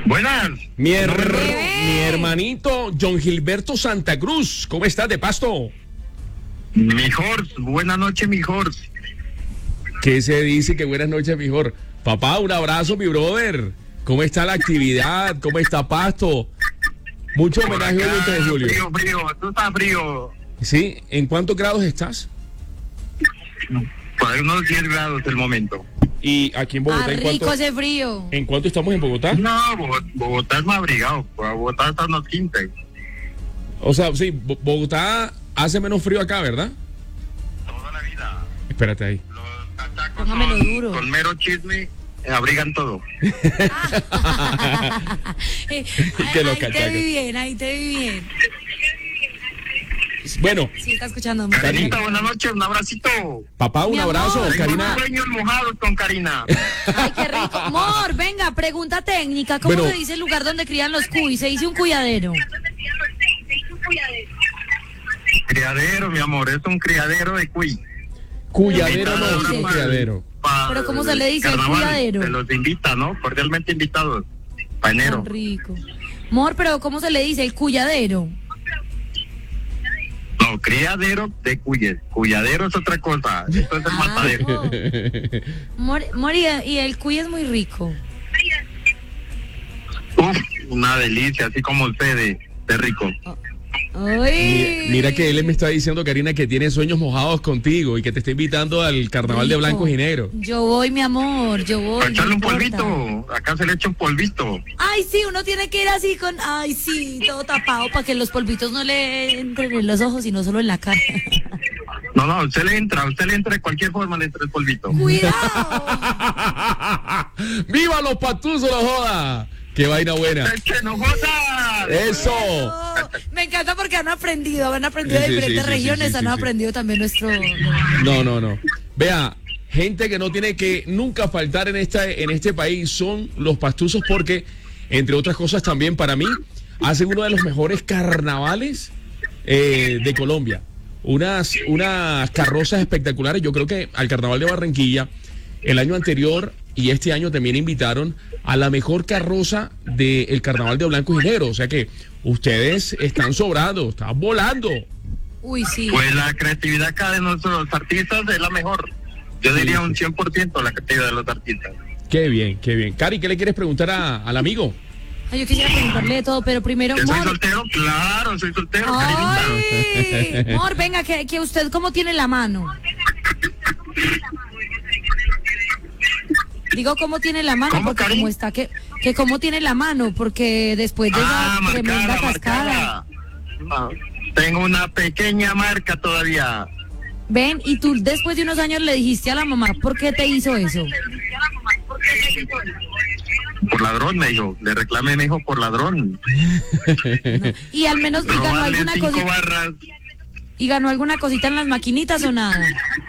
Buenas. Mi hermanito John Gilberto Santa Cruz, ¿cómo estás de Pasto? Mi Jorge, buenas noches, mi Jorge. ¿Qué se dice? Que buenas noches, mejor. Papá, un abrazo, mi brother. ¿Cómo está la actividad? ¿Cómo está Pasto? Mucho homenaje hoy 20 de julio. Frío, tú estás frío. ¿Sí? ¿En cuántos grados estás? Por ahí unos 10 grados el momento. ¿Y aquí en Bogotá? ¿En rico cuánto, ese frío. ¿En cuánto estamos en Bogotá? No, Bogotá es más abrigado. Bogotá está unos 15. O sea, sí, Bogotá hace menos frío acá, ¿verdad? Toda la vida. Espérate ahí. Los cachacos Póngamelo duro. con mero chisme abrigan todo. Que los ahí te cachacos. vi bien, ahí te vi bien. Bueno, Sí, está escuchando. Karinita, buenas noches, un abracito. papá, un Mi abrazo. amor. Tengo Karina. unos sueños mojados con Karina. Ay, qué rico. Mor, venga, pregunta técnica. ¿Cómo Bueno. se dice el lugar donde crían los cuy? Se dice un cuyadero. Criadero, mi amor, es un criadero de cuy. Cuyadero no, Sí. es un criadero. Pero ¿cómo se le dice? Carnaval, Cuidadero. se los invita, ¿no? Cordialmente invitados. Pa' enero. Tan rico. Mor, pero ¿cómo se le dice? El cuyadero. No, criadero de cuyes. Cuyadero es otra cosa. Esto es el matadero. Mor, y el cuy es muy rico. Uf, una delicia, así como usted de rico. Ay. Mira que él me está diciendo, Karina, que tiene sueños mojados contigo y que te está invitando al carnaval de Rico. blancos y negros. Yo voy, mi amor, yo voy. Para echarle no un importa. polvito. Acá se le echa un polvito. Ay, sí, uno tiene que ir así con, ay, sí, todo tapado para que los polvitos no le entren en los ojos, sino solo en la cara. No, usted le entra de cualquier forma, le entra el polvito. Cuidado. ¡Viva los patuzos, no joda! ¡Qué vaina buena! ¡Que no jodas! ¡Eso! No, me encanta porque han aprendido de Sí, diferentes sí, regiones, sí, han sí. aprendido también nuestro... No. Vea, gente que no tiene que nunca faltar en este país son los pastuzos porque, entre otras cosas también para mí, hacen uno de los mejores carnavales de Colombia. Unas carrozas espectaculares. Yo creo que al Carnaval de Barranquilla, el año anterior y este año también invitaron a la mejor carroza del Carnaval de Blancos y Negros. O sea que ustedes están sobrados, están volando. Uy, sí. Pues la creatividad acá de nuestros artistas es la mejor. Yo diría un 100% la creatividad de los artistas. Qué bien, qué bien. Cari, ¿qué le quieres preguntar al amigo? Ay, yo quisiera preguntarle de todo, pero primero, ¿Que soy Mor. soltero? Claro, soy soltero, Karinita. Ay, Mor, venga, que usted cómo tiene la mano. Digo, ¿cómo tiene la mano? ¿Cómo, Porque Cari? como está, que cómo tiene la mano, porque después de esa tremenda cascada. No, tengo una pequeña marca todavía. Ven, y tú después de unos años le dijiste a la mamá, ¿por qué te hizo eso? Por ladrón, me dijo. Le reclamé, me dijo, por ladrón. Y al menos y ganó Robarle alguna 5 cosita, barras. y ganó alguna cosita en las maquinitas o nada.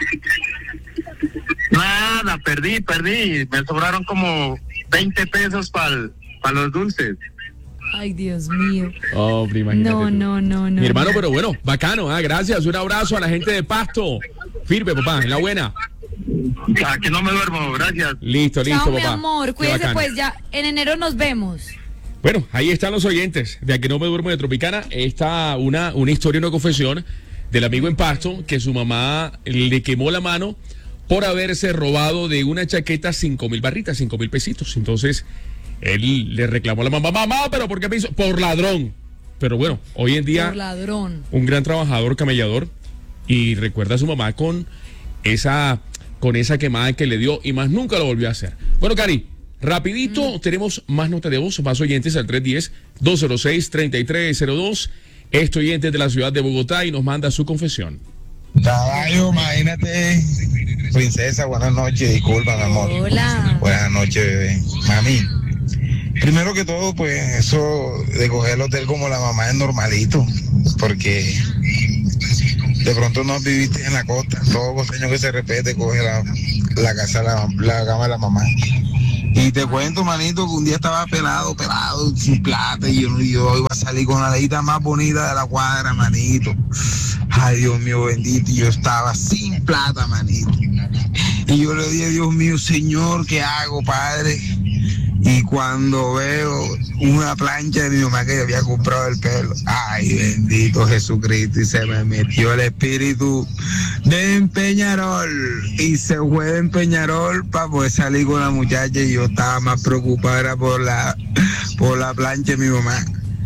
Nada, perdí. Me sobraron como 20 pesos para los dulces. Ay, Dios mío. Hombre, imagínate tú. No. Mi hermano, pero bueno, bacano, gracias. Un abrazo a la gente de Pasto. Firme, papá, en la buena. Aquí no me duermo, gracias. Listo, Chao, mi papá. amor, Qué cuídese bacano. pues, ya en enero nos vemos. Bueno, ahí están los oyentes de Aquí no me duermo de Tropicana. Está una historia, una confesión del amigo en Pasto que su mamá le quemó la mano por haberse robado de una chaqueta 5,000 barritas, 5,000 pesitos. Entonces, él le reclamó a la mamá, ¿pero por qué me hizo? Por ladrón. Pero bueno, hoy en día, Por ladrón. un gran trabajador, camellador, y recuerda a su mamá con esa quemada que le dio y más nunca lo volvió a hacer. Bueno, Cari, rapidito, tenemos más notas de voz, más oyentes al 310-206-3302. Este oyente de la ciudad de Bogotá y nos manda su confesión. Caballo, imagínate. Princesa, buenas noches, disculpa, mi amor. Hola. Buenas noches, bebé. Mami, primero que todo, pues eso de coger el hotel como la mamá es normalito, porque de pronto no viviste en la costa. Todo costeño que se respete coge la casa, la cama de la mamá. Y te cuento, manito, que un día estaba pelado, sin plata, y yo iba a salir con la leyita más bonita de la cuadra, manito. Ay, Dios mío bendito, y yo estaba sin plata, manito. Y yo le dije, Dios mío, Señor, ¿qué hago, Padre? Y cuando veo una plancha de mi mamá que había comprado el pelo, ay, bendito Jesucristo, y se me metió el espíritu de Peñarol, y se fue de Peñarol para poder salir con la muchacha, y yo estaba más preocupado era por la plancha de mi mamá.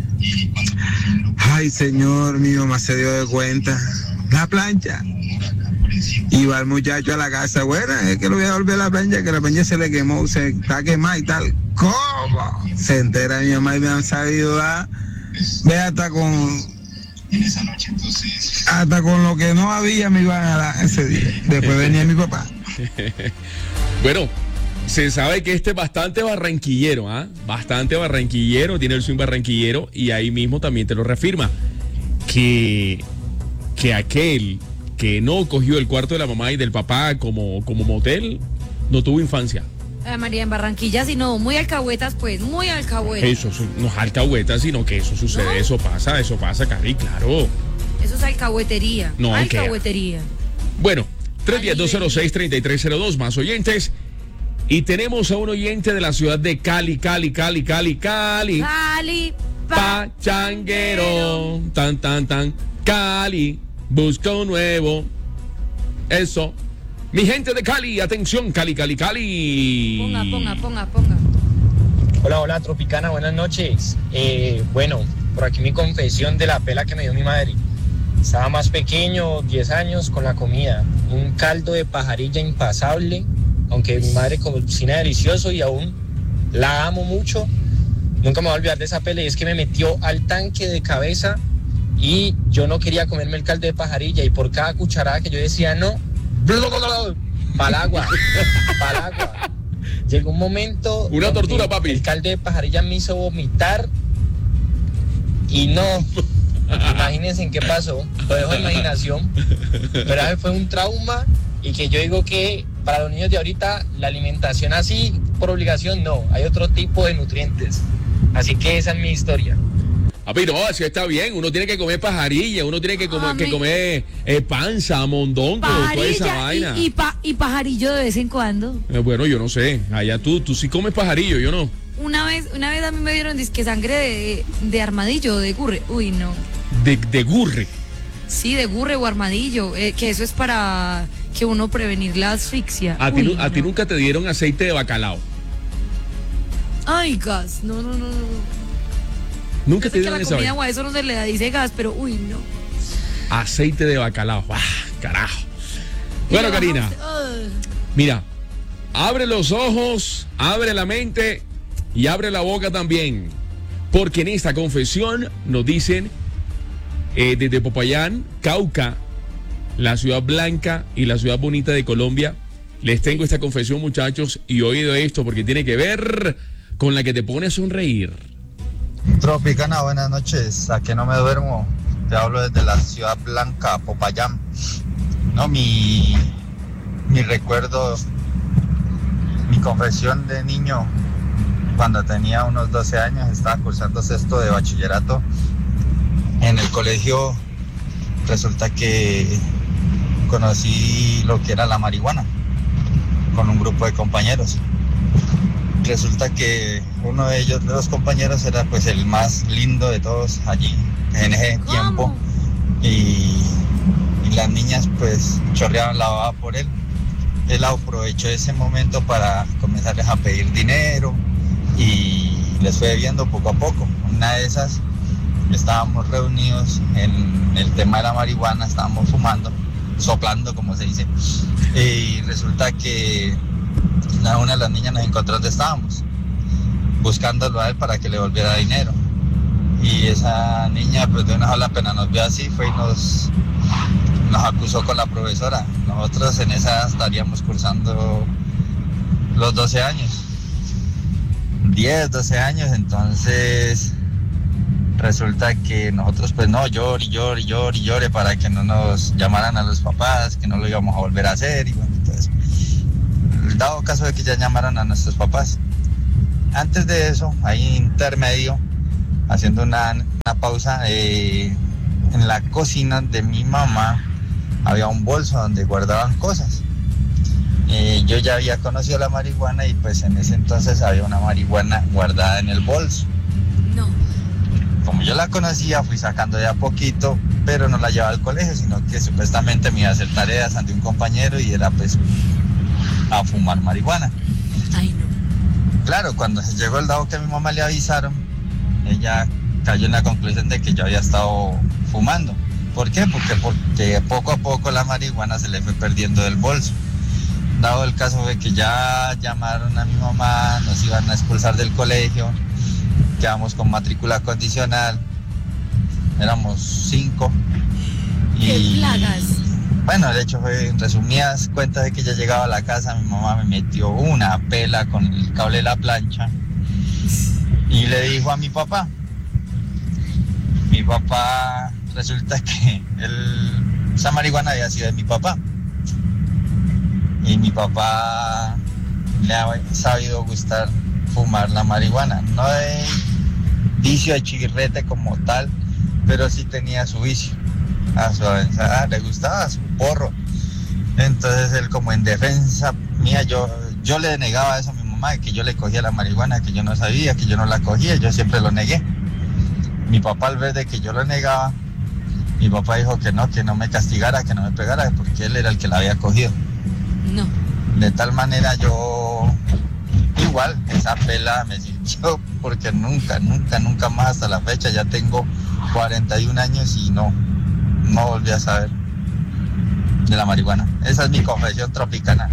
Ay, Señor, mi mamá se dio de cuenta, la plancha. Y va el muchacho a la casa, bueno, es que lo voy a volver a la plancha, que la plancha se le quemó, se está quemada y tal. ¿Cómo? Se entera mi mamá y me han sabido dar, ve hasta con lo que no había me iban a dar ese día. Después venía mi papá. Bueno, se sabe que este es bastante barranquillero, ¿ah? Bastante barranquillero, tiene el swing barranquillero, y ahí mismo también te lo reafirma. Que aquel que no cogió el cuarto de la mamá y del papá como motel, no tuvo infancia. María, en Barranquilla, sino muy alcahuetas, pues, muy alcahuetas. Eso no es alcahueta, sino que eso sucede, ¿no? Eso pasa, Cari, claro. Eso es alcahuetería. No, alcahuetería. Bueno, 310-206-3302, más oyentes. Y tenemos a un oyente de la ciudad de Cali. Cali, pachanguero. Tan. Cali, busca un nuevo. Eso. Mi gente de Cali, atención, Cali. Ponga. Hola, Tropicana, buenas noches. Bueno, por aquí mi confesión de la pela que me dio mi madre. Estaba más pequeño, 10 años, con la comida. Un caldo de pajarilla impasable, aunque mi madre cocina delicioso y aún la amo mucho. Nunca me voy a olvidar de esa pela, y es que me metió al tanque de cabeza y yo no quería comerme el caldo de pajarilla, y por cada cucharada que yo decía no, pa'l agua. Llegó un momento... Una tortura, papi. El caldo de pajarilla me hizo vomitar y no... Imagínense en qué pasó, lo dejo de imaginación, pero fue un trauma, y que yo digo que para los niños de ahorita la alimentación así por obligación no, hay otro tipo de nutrientes, así que esa es mi historia. Papi, no, así está bien, uno tiene que comer pajarilla, uno tiene que comer panza, mondongo, toda esa vaina. Y pajarillo de vez en cuando. Bueno, yo no sé, allá tú sí comes pajarillo, yo no. Una vez a mí me dieron disque sangre de armadillo, de gurre. Uy, no. ¿De gurre? Sí, de gurre o armadillo, que eso es para que uno prevenir la asfixia. ¿A ti nunca te dieron aceite de bacalao? Ay, gas, no. Nunca te dieron esa vaina. A eso no se le dice gas, pero uy, no. Aceite de bacalao, carajo. Bueno, Karina, mira, abre los ojos, abre la mente y abre la boca también, porque en esta confesión nos dicen desde Popayán, Cauca, la ciudad blanca y la ciudad bonita de Colombia. Les tengo esta confesión, muchachos, y oído esto porque tiene que ver con la que te pone a sonreír. Tropicana, buenas noches. ¿A que no me duermo? Te hablo desde la ciudad blanca, Popayán. No, mi recuerdo, mi confesión de niño, cuando tenía unos 12 años, estaba cursando sexto de bachillerato en el colegio. Resulta que conocí lo que era la marihuana con un grupo de compañeros. Resulta que uno de ellos, de los compañeros, era pues el más lindo de todos allí en ese tiempo, y las niñas pues chorreaban la baba por él. Él aprovechó ese momento para comenzarles a pedir dinero y les fue viendo poco a poco. Una de esas, estábamos reunidos en el tema de la marihuana, estábamos fumando, soplando como se dice, y resulta que una de las niñas nos encontró donde estábamos, buscándolo a él para que le volviera dinero, y esa niña pues de una sola pena nos vio así, fue y nos acusó con la profesora. Nosotros en esa estaríamos cursando los 12 años, 10, 12 años, entonces resulta que nosotros pues no, llore para que no nos llamaran a los papás, que no lo íbamos a volver a hacer, y bueno, entonces, dado caso de que ya llamaran a nuestros papás. Antes de eso, ahí intermedio, haciendo una pausa, en la cocina de mi mamá había un bolso donde guardaban cosas, Yo ya había conocido la marihuana y pues en ese entonces había una marihuana guardada en el bolso. No. Como yo la conocía, fui sacando de a poquito, pero no la llevaba al colegio, sino que supuestamente me iba a hacer tareas ante un compañero y era pues a fumar marihuana. Ay, no. Claro, cuando se llegó el dado que a mi mamá le avisaron, ella cayó en la conclusión de que yo había estado fumando. ¿Por qué? Porque poco a poco la marihuana se le fue perdiendo del bolso. Dado el caso de que ya llamaron a mi mamá, nos iban a expulsar del colegio, quedamos con matrícula condicional, éramos 5. ¡Qué plagas! Bueno, el hecho fue, en resumidas cuentas, de que ya llegaba a la casa, mi mamá me metió una pela con el cable de la plancha y le dijo a mi papá. Mi papá, resulta que esa marihuana había sido de mi papá. Y mi papá le ha sabido gustar fumar la marihuana. No de vicio de chirrete como tal, pero sí tenía su vicio. A su avanzada le gustaba su porro. Entonces él, como en defensa mía, yo le negaba eso a mi mamá, que yo le cogía la marihuana, que yo no sabía, que yo no la cogía, yo siempre lo negué. Mi papá, al ver de que yo lo negaba, mi papá dijo que no me castigara, que no me pegara, porque él era el que la había cogido. No. De tal manera yo, igual, esa pela me sirvió, porque nunca más hasta la fecha, ya tengo 41 años y no volví a saber de la marihuana. Esa es mi confesión tropicana.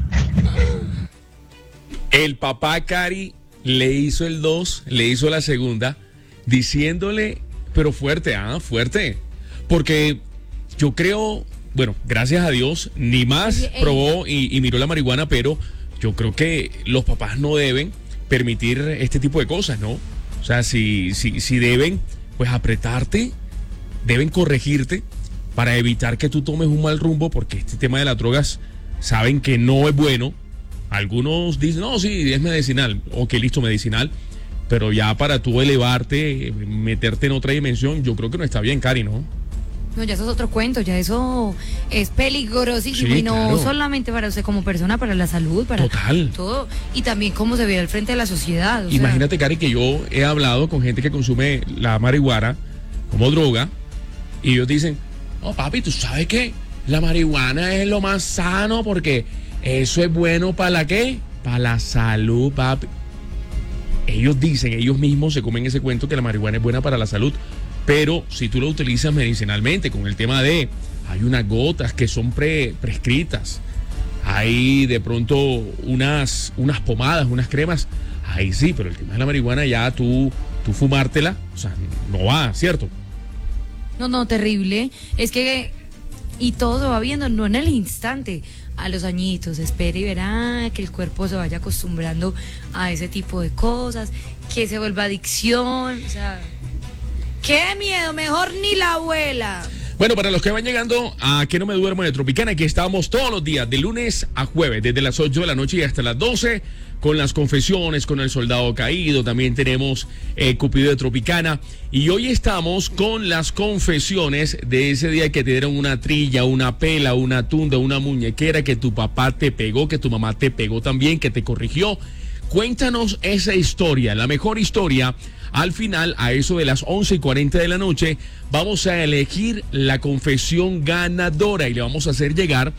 El papá Cari le hizo el 2, le hizo la segunda, diciéndole, pero fuerte, fuerte, porque yo creo, bueno, gracias a Dios, ni más probó y miró la marihuana, pero yo creo que los papás no deben permitir este tipo de cosas, ¿no? O sea, si deben, pues apretarte, deben corregirte para evitar que tú tomes un mal rumbo, porque este tema de las drogas saben que no es bueno. Algunos dicen, no, sí, es medicinal, ok, listo, medicinal, pero ya para tú elevarte, meterte en otra dimensión, yo creo que no está bien, Cari, ¿no? No, ya eso es otro cuento, ya eso es peligrosísimo, Sí, y no claro. solamente para usted como persona, para la salud, para Total. todo, y también cómo se ve al frente de la sociedad. O Imagínate, Cari, que yo he hablado con gente que consume la marihuana como droga, y ellos dicen, no, papi, ¿tú sabes qué? La marihuana es lo más sano porque eso es bueno para la ¿qué? Para la salud, papi. Ellos dicen, ellos mismos se comen ese cuento que la marihuana es buena para la salud, pero si tú lo utilizas medicinalmente, con el tema de, hay unas gotas que son prescritas, hay de pronto unas pomadas, unas cremas, ahí sí, pero el tema de la marihuana ya tú fumártela, o sea, no va, ¿cierto? No, terrible. Es que, y todo se va viendo, no en el instante, a los añitos, espere y verá que el cuerpo se vaya acostumbrando a ese tipo de cosas, que se vuelva adicción, o sea, qué miedo, mejor ni la abuela. Bueno, para los que van llegando a Que No Me Duermo de Tropicana, aquí estamos todos los días, de lunes a jueves, desde las 8 de la noche y hasta las 12, con las confesiones, con el soldado caído, también tenemos Cupido de Tropicana, y hoy estamos con las confesiones de ese día que te dieron una trilla, una pela, una tunda, una muñequera, que tu papá te pegó, que tu mamá te pegó también, que te corrigió. Cuéntanos esa historia, la mejor historia. Al final, a eso de las 11:40 de la noche, vamos a elegir la confesión ganadora y le vamos a hacer llegar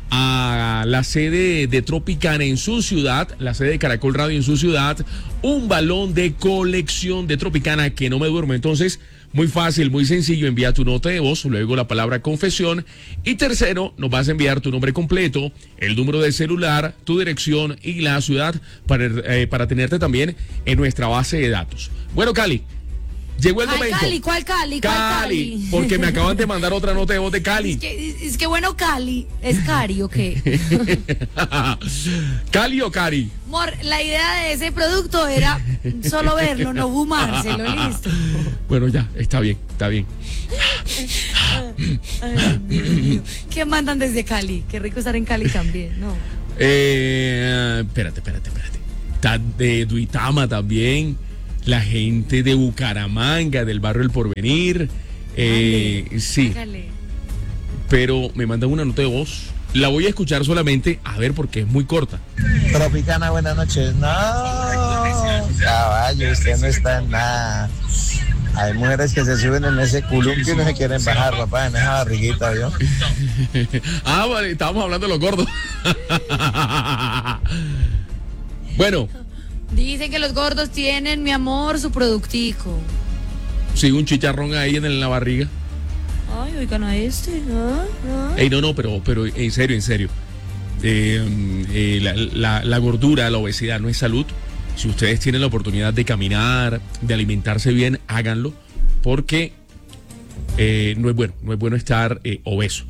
a la sede de Tropicana en su ciudad, la sede de Caracol Radio en su ciudad, un balón de colección de Tropicana Que No Me Duermo. Entonces, muy fácil, muy sencillo, envía tu nota de voz, luego la palabra confesión, y tercero, nos vas a enviar tu nombre completo, el número de celular, tu dirección y la ciudad para tenerte también en nuestra base de datos. Bueno, Cali, llegó el momento. Cali, ¿cuál Cali? ¿Cuál Cali? Porque me acaban de mandar otra nota de voz de Cali. Es que bueno, Cali, ¿es Cari o qué? ¿Cali o Cari? Amor, la idea de ese producto era solo verlo, no fumárselo, listo. Bueno, ya, está bien, está bien. Ay, Dios mío. ¿Qué mandan desde Cali? Qué rico estar en Cali también, ¿no? Espérate. Está de Duitama también. La gente de Bucaramanga, del barrio El Porvenir. Sí. Hágale. Pero me mandan una nota de voz La voy a escuchar solamente, a ver, porque es muy corta. Tropicana, buenas noches. No, caballo, usted no está en nada. Hay mujeres que se suben en ese columpio y no se quieren bajar, papá, en esa barriguita, ¿vio? Vale, estábamos hablando de los gordos. Bueno. Dicen que los gordos tienen, mi amor, su productico. Sí, un chicharrón ahí en la barriga. Ay, oigan a este, ¿no? Ey, no, pero en serio. La gordura, la obesidad no es salud. Si ustedes tienen la oportunidad de caminar, de alimentarse bien, háganlo, porque no es bueno estar obeso.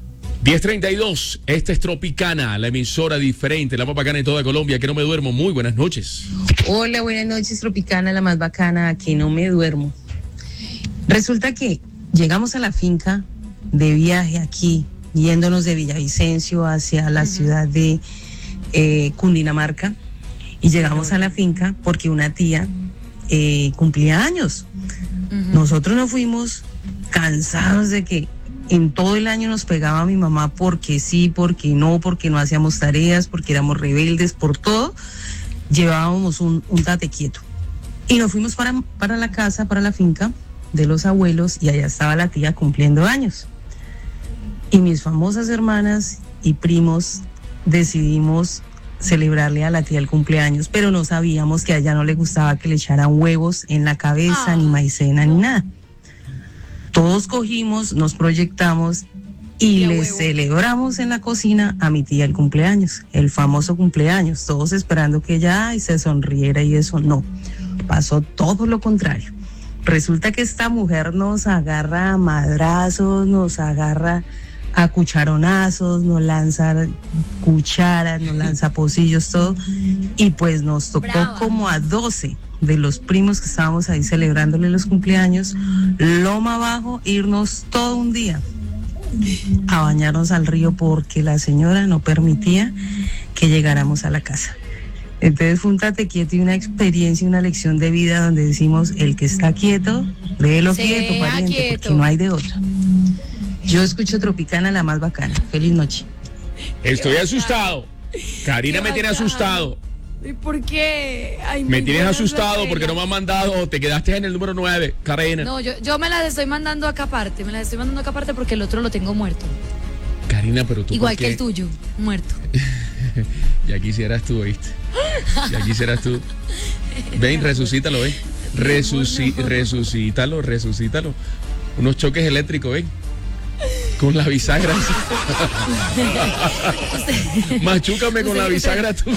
10:32, esta es Tropicana, la emisora diferente, la más bacana de toda Colombia, que no me duermo. Muy buenas noches. Hola, buenas noches, Tropicana, la más bacana, que no me duermo. Resulta que llegamos a la finca de viaje aquí, yéndonos de Villavicencio hacia la ciudad de Cundinamarca, y llegamos a la finca porque una tía cumplía años. Nosotros nos fuimos cansados de que en todo el año nos pegaba mi mamá porque sí, porque no hacíamos tareas, porque éramos rebeldes, por todo. Llevábamos un tate quieto. Y nos fuimos para la casa, para la finca de los abuelos, y allá estaba la tía cumpliendo años. Y mis famosas hermanas y primos decidimos celebrarle a la tía el cumpleaños, pero no sabíamos que a ella no le gustaba que le echaran huevos en la cabeza, ni maicena, ni nada. Todos cogimos, nos proyectamos y le celebramos en la cocina a mi tía el cumpleaños, el famoso cumpleaños, todos esperando que ella se sonriera, y eso no, pasó todo lo contrario. Resulta que esta mujer nos agarra a madrazos, nos agarra a cucharonazos, nos lanza cucharas, nos lanza pocillos, todo, y pues nos tocó como a 12 de los primos que estábamos ahí celebrándole los cumpleaños, loma abajo, irnos todo un día a bañarnos al río porque la señora no permitía que llegáramos a la casa. Entonces fue un tate quieto y una experiencia, una lección de vida donde decimos, el que está quieto, déjelo quieto, pariente, porque no hay de otra. Yo escucho Tropicana, la más bacana. Feliz noche. Estoy asustado. Karina me tiene asustado. ¿Y por qué? Ay, me tienes asustado porque no me han mandado, te quedaste en el número 9, Karina. No, yo me las estoy mandando acá aparte, porque el otro lo tengo muerto. Karina, pero tú igual que el tuyo, muerto. Ya quisieras tú, ¿oíste? Ya quisieras tú. Ven, resucítalo, ven. Resucítalo. Unos choques eléctricos, ven. Con la bisagra. Machúcame con la bisagra tuya.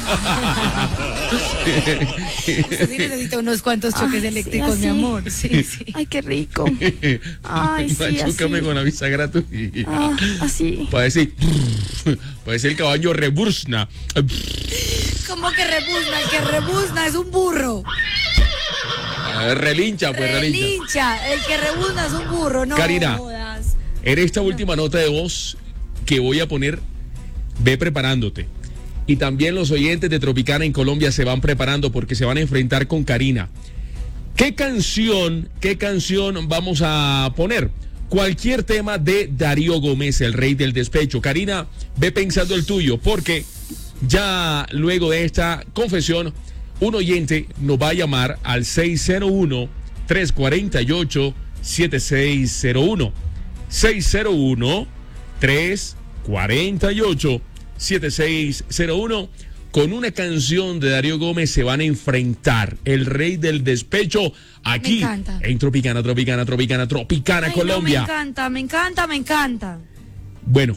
Usted sí necesita unos cuantos choques eléctricos, mi amor. Sí. Ay, qué rico. Ay, sí, machúcame así. con la bisagra tuya. Así. Para decir el caballo rebuzna. ¿Cómo que rebuzna? El que rebuzna es un burro. Relincha. El que rebuzna es un burro, no. Karina, jodas. En esta última nota de voz que voy a poner, ve preparándote. Y también los oyentes de Tropicana en Colombia se van preparando porque se van a enfrentar con Karina. ¿Qué canción vamos a poner? Cualquier tema de Darío Gómez, el rey del despecho. Karina, ve pensando el tuyo, porque ya luego de esta confesión, un oyente nos va a llamar al 601-348-7601. 601-348-7601. Con una canción de Darío Gómez se van a enfrentar el rey del despecho aquí en Tropicana, Colombia. No, me encanta. Bueno,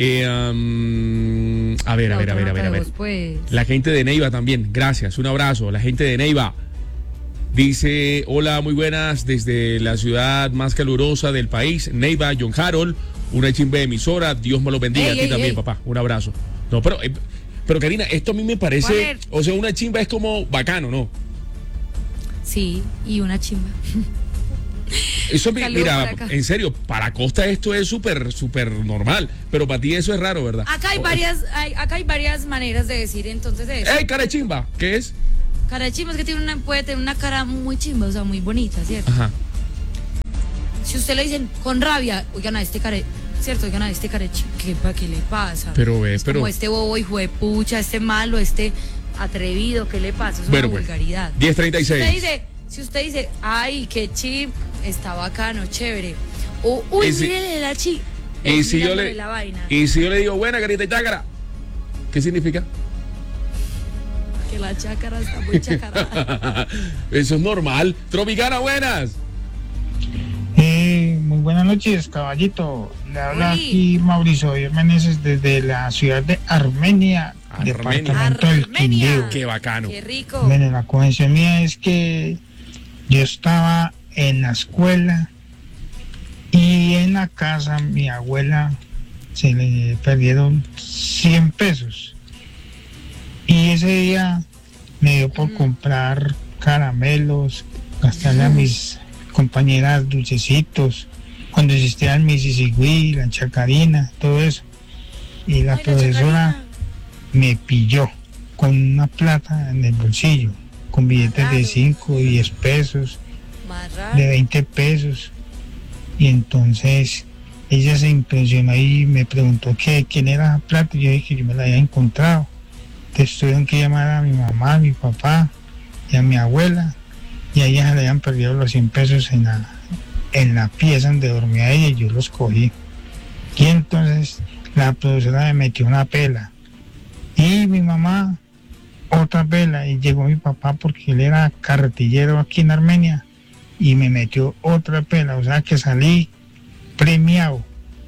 a ver. Pues. La gente de Neiva también, gracias, un abrazo. La gente de Neiva dice, hola, muy buenas, desde la ciudad más calurosa del país, Neiva, John Harold, una chimba de emisora, Dios me lo bendiga, a ti también, papá, un abrazo. No, pero Karina, esto a mí me parece, o sea, una chimba es como bacano, ¿no? Sí, y una chimba. Eso, mira, en serio, para Costa esto es súper normal, pero para ti eso es raro, ¿verdad? Acá hay varias maneras de decir entonces eso. ¡Ey, cara de chimba! ¿Qué es? Cara de chimba es que puede tener una cara muy chimba, o sea, muy bonita, ¿cierto? Ajá. Si usted le dicen con rabia, oigan a este cara, ¿cierto? Oigan, a este carechi, ¿qué le pasa? Pero, Es pero... como este bobo hijo de pucha, este malo, este atrevido, ¿qué le pasa? Es Bueno, una pues, vulgaridad. 10:36. Si usted dice, ay, qué chip, está bacano, chévere. O, uy, Y si- mírele la chi. Y si yo mirándole la vaina. y si yo le digo, buena, carita y chácara, ¿qué significa? Que la chácara está muy chacarada. Eso es normal. Tropicana, buenas. Muy buenas noches, caballito. Le habla Uy. aquí Mauricio Meneses desde la ciudad de Armenia, departamento del Armenia. Quindío. Qué bacano. Qué rico. Bueno, la convención mía es que yo estaba en la escuela y en la casa mi abuela se le perdieron 100 pesos. Y ese día me dio por comprar caramelos, gastarle a mis compañeras dulcecitos, cuando existía el Mississippi, la chacarina, todo eso. Y la Ay, la profesora chacarina. me pilló con una plata en el bolsillo, con billetes de 5 y 10 pesos, Más raro. de 20 pesos. Y entonces ella se impresionó y me preguntó quién era la plata. Y yo dije que yo me la había encontrado. Entonces tuvieron que llamar a mi mamá, a mi papá y a mi abuela. Y a ella se le habían perdido los 100 pesos en la pieza donde dormía ella y yo los cogí. Y entonces la profesora me metió una pela. Y mi mamá otra pela. Y llegó mi papá porque él era carretillero aquí en Armenia. Y me metió otra pela. O sea que salí premiado.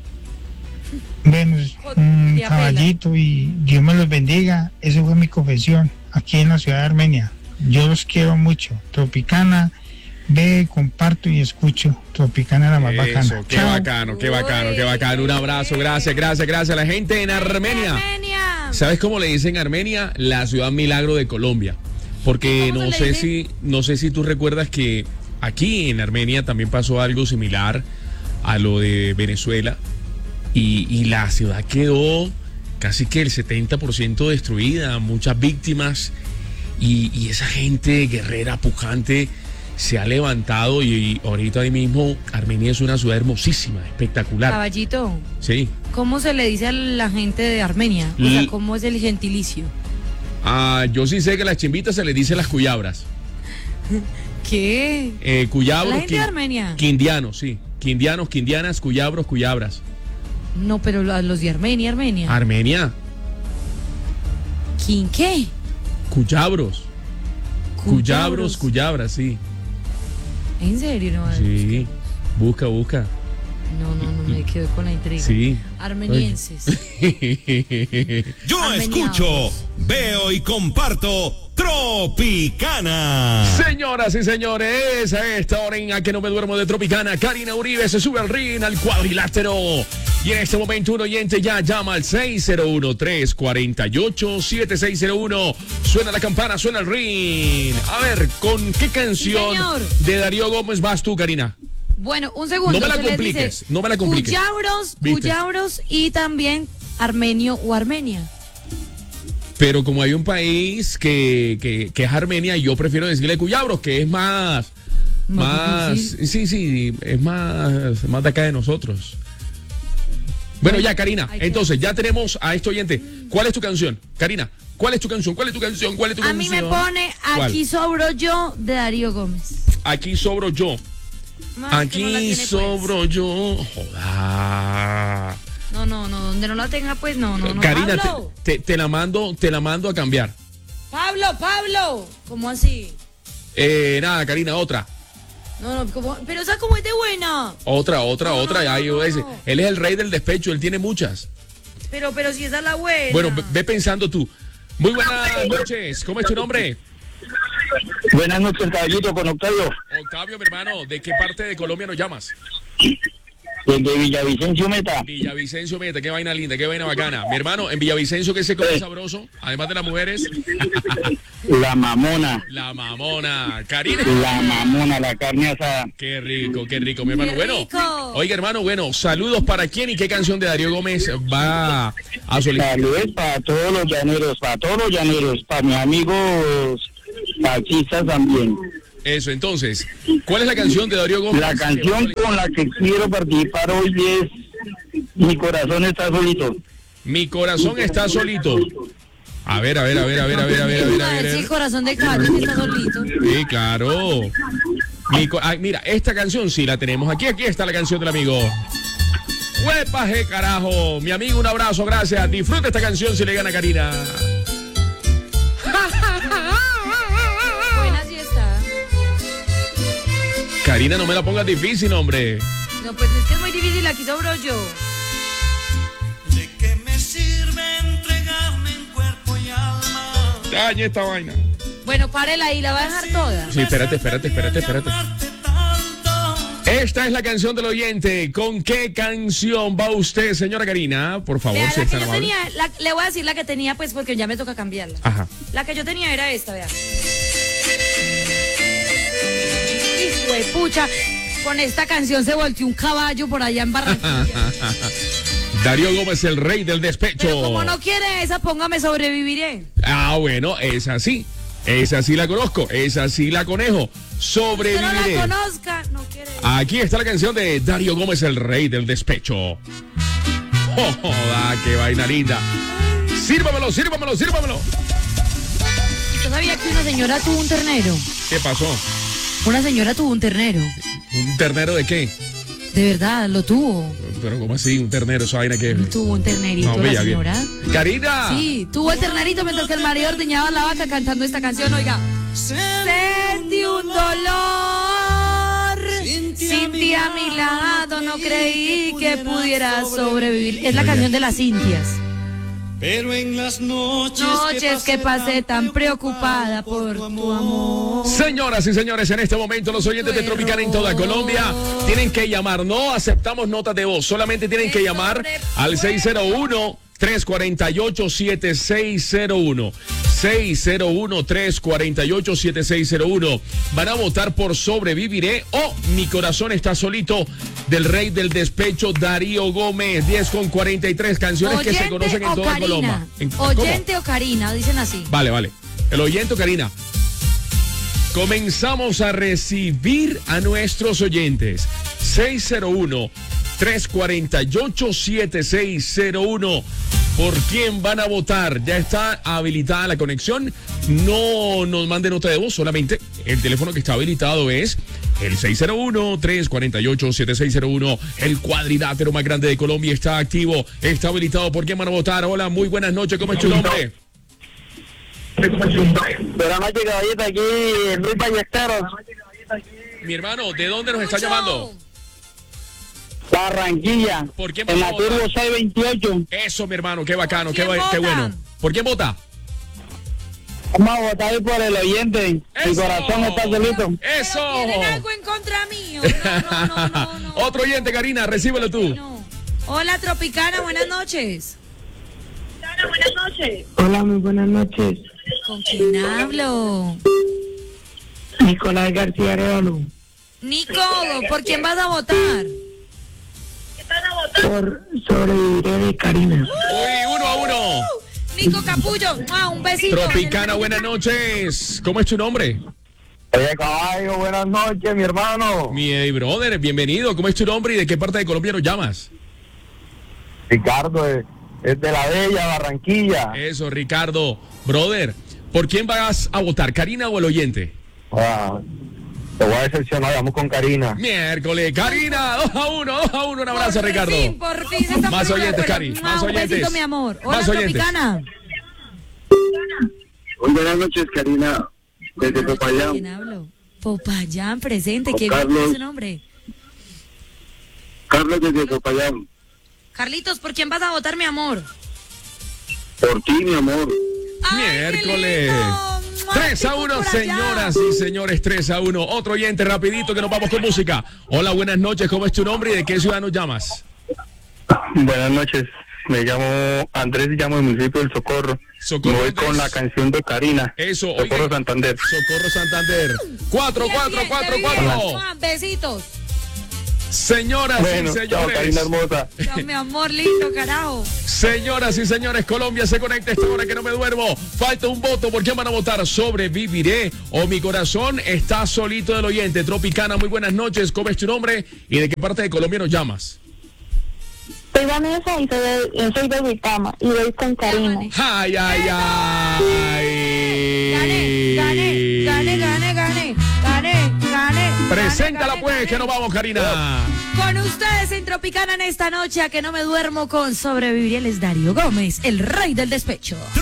Bueno, un Tía caballito y Dios me los bendiga. Esa fue mi confesión aquí en la ciudad de Armenia. Yo los quiero mucho. Tropicana, ve, comparto y escucho. Tropicana la más bacana. Eso, qué Chao. bacano, qué bacano, qué bacano. Un abrazo, gracias, gracias, gracias a la gente en Armenia. Armenia. ¿Sabes cómo le dicen Armenia? La ciudad milagro de Colombia. Porque ¿Cómo no se le sé dice? no sé si tú recuerdas que aquí en Armenia también pasó algo similar a lo de Venezuela y la ciudad quedó casi que el 70% destruida, muchas víctimas y esa gente guerrera, pujante, se ha levantado y ahorita ahí mismo Armenia es una ciudad hermosísima, espectacular. Caballito, Sí. ¿cómo se le dice a la gente de Armenia? O sea, ¿cómo es el gentilicio? Yo sí sé que a las chimbitas se les dice las cuyabras. ¿Qué? Cuyabros, ¿La gente de Armenia? Quindianos, sí. Quindianos, quindianas, cuyabros, cuyabras. No, pero los de Armenia, Armenia, ¿Quién qué? cuyabros. Cuyabros, Cuyabros. cuyabras, sí. ¿En serio? No, Sí. Busca. no, me quedo con la intriga. Sí. Armenienses. Yo Armenianos. escucho, veo y comparto Tropicana. Señoras y señores, a esta hora en A que no me duermo de Tropicana, Karina Uribe se sube al ring, al cuadrilátero. Y en este momento un oyente ya llama al 601-348-7601. Suena la campana, suena el ring. A ver, ¿con qué canción señor. de Darío Gómez vas tú, Karina? Bueno, un segundo. No me la se les compliques, dice no me la compliques. ¿Viste? Cuyabros y también armenio o Armenia. Pero como hay un país que es Armenia, yo prefiero decirle cuyabros, que es más, sí, es más de acá de nosotros. Bueno, ya, Karina, hay que- entonces ya tenemos a este oyente. ¿Cuál es tu canción? Karina, ¿cuál es tu canción? ¿Cuál es tu canción? ¿Cuál es tu A canción? mí me pone ¿Cuál? Aquí sobro yo de Darío Gómez. Aquí sobro yo. Más que no la Aquí tiene, pues. sobro yo. Joda. No, donde no la tenga, pues no. Karina, Pablo, te la mando a cambiar. Pablo. ¿Cómo así? Nada, Karina, otra. No, pero esa como es de buena. Otra. no, Ahí, no. Él es el rey del despecho, él tiene muchas. Pero si esa es la buena. Bueno, ve pensando tú. Muy buenas noches. ¿Cómo es tu nombre? Buenas noches, caballito, con Octavio, Octavio, mi hermano. ¿De qué parte de Colombia nos llamas? desde Villavicencio Meta. Villavicencio, Meta. Qué vaina linda, qué vaina bacana. Mi hermano, en Villavicencio, ¿qué se come sabroso? Además de las mujeres. La mamona, La mamona. Karina. la mamona, la carne asada. Qué rico, mi hermano. Qué Bueno, rico. oiga, hermano, saludos para quién y qué canción de Darío Gómez va a solicitar. Saludos para todos los llaneros, para mis amigos taxistas también. Eso, entonces, ¿cuál es la canción de Darío Gómez? La canción con la que quiero participar hoy es Mi corazón está solito. Mi corazón está solito. A ver. A ver si el corazón de Karen está solito. Sí, claro. Mira, esta canción sí la tenemos aquí. Aquí está la canción del amigo. ¡Huepaje, carajo! Mi amigo, un abrazo, gracias. Disfruta esta canción si le gana a Karina. Buena sí está. Karina, no me la pongas difícil, hombre. No, pues es que es muy difícil, aquí sobro yo. ¿De qué me sirve entregarme en cuerpo y alma? Dañe esta vaina. Bueno, párela ahí, la va a dejar toda. Sí, espérate. Esta es la canción del oyente. ¿Con qué canción va usted, señora Karina? Por favor, Vea, si la es que tan yo amable. tenía, le voy a decir la que tenía, pues, porque ya me toca cambiarla. Ajá. La que yo tenía era esta, vea. Hijo de pucha, con esta canción se volteó un caballo por allá en Barranquilla. Darío Gómez, el rey del despecho. Pero como no quiere esa, póngame Sobreviviré. Ah, bueno, es así. Esa sí la conozco, esa sí la conejo. Sobreviviré. Que no la conozca, no quiere. Aquí está la canción de Darío Gómez, el rey del despecho. ¡Joda, qué vaina linda! ¡Sírvamelo! ¿Usted sabía que una señora tuvo un ternero? ¿Qué pasó? Una señora tuvo un ternero. ¿Un ternero de qué? De verdad, lo tuvo. Pero ¿cómo así? ¿Un ternero? ¿Esa vaina qué? Tuvo un ternerito, No, la bella, señora. bien. ¡Karina! Sí, tuvo el ternerito mientras que el marido ordeñaba la vaca cantando esta canción, oiga. Sentí un dolor, sin ti a mi lado, no creí que pudiera sobrevivir. Es la canción de las Cintias. Pero en las noches que pasé tan preocupada por tu amor. Señoras y señores, en este momento los oyentes de Tropicana en toda Colombia tienen que llamar. No aceptamos notas de voz, solamente tienen que llamar al 601-348-7601. 601-348-7601. Van a votar por Sobreviviré o Mi corazón está solito, del rey del despecho, Darío Gómez. 10:43, canciones que se conocen en toda Colombia. Oyente o Karina, dicen así. Vale. El oyente o Karina. Comenzamos a recibir a nuestros oyentes. 601-348-7601. ¿Por quién van a votar? Ya está habilitada la conexión. No nos mande nota de voz, solamente el teléfono que está habilitado es el 601-348-7601. El cuadrilátero más grande de Colombia está activo, está habilitado. ¿Por quién van a votar? Hola, muy buenas noches. ¿Cómo es tu nombre? Buenas noches, caballito, aquí Luis Ballesteros. Mi hermano, ¿de dónde nos está llamando? Barranquilla. ¿Por quién en vas a la votar? Turbo 628. Eso, mi hermano, qué bacano, qué bueno. ¿Por quién vota? Vamos a votar por el oyente. Mi corazón está solito. ¡Eso! ¿Tienen algo en contra mío? No. Otro oyente, Karina, recíbelo tú. No. Hola, Tropicana, buenas noches. Hola, muy buenas noches. ¿Con quién hablo? Nicolás García Arevalo. Nico, ¿por quién vas a votar? Por Sobreviviré de Karina. Uy, 1-1. Nico Capullo, un besito. Tropicana, buenas noches. ¿Cómo es tu nombre? Oye, caballo, buenas noches, mi hermano. Mi brother, bienvenido. ¿Cómo es tu nombre y de qué parte de Colombia nos llamas? Ricardo, es de la Bella, Barranquilla. Eso, Ricardo. Brother, ¿por quién vas a votar? ¿Karina o el oyente? Te voy a decepcionar, vamos con Karina. Miércoles, Karina, 2-1. Un abrazo, Ricardo. Por fin se está Más poniendo oyentes, de Cari, acuerdo. más Un oyentes. besito, mi amor. Hola, Más oyentes. Tropicana. Muy buenas noches, Karina, desde Popayán. ¿Quién hablo? Popayán, presente. ¿Qué Carlos. es su nombre? Carlos desde Popayán. Carlitos, ¿por quién vas a votar, mi amor? Por ti, mi amor. Miércoles. 3-1, señoras y señores, 3-1. Otro oyente, rapidito, que nos vamos con música. Hola, buenas noches, ¿cómo es tu nombre y de qué ciudad nos llamas? Buenas noches, me llamo Andrés y llamo del municipio del Socorro. Socorro, Voy Andrés. con la canción de Karina. Eso, Socorro oiga. Santander. Socorro Santander. 4. Besitos. Señoras Bueno, y chao, señores. Karina hermosa. Chao, mi amor lindo, carajo. Señoras y señores, Colombia se conecta a esta hora que no me duermo. Falta un voto. ¿Por quién van a votar? ¿Sobreviviré o Mi corazón está solito del oyente? Tropicana, muy buenas noches. ¿Cómo es tu nombre y de qué parte de Colombia nos llamas? Soy Vanessa y soy de Huitama y voy con Karina. ¡Ay, ay, ay! Gane. Preséntala pues, que nos vamos, Karina. Con ustedes en Tropicana en esta noche, a que no me duermo con Sobrevivir, él es Darío Gómez, el rey del despecho.